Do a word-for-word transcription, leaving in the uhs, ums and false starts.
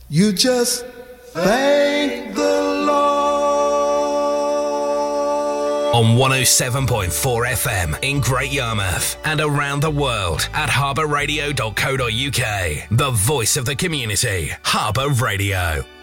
You just thank the Lord. On one oh seven point four F M in Great Yarmouth and around the world at harbour radio dot co dot uk. The voice of the community, Harbour Radio.